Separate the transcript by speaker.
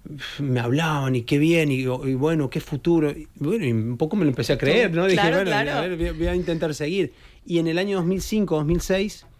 Speaker 1: me hablaban y qué bien, y bueno, qué futuro. Y bueno, y un poco me lo empecé a creer, ¿no? Dije,
Speaker 2: Claro,
Speaker 1: bueno,
Speaker 2: claro.
Speaker 1: a ver, voy a intentar seguir. Y en el año 2005, 2006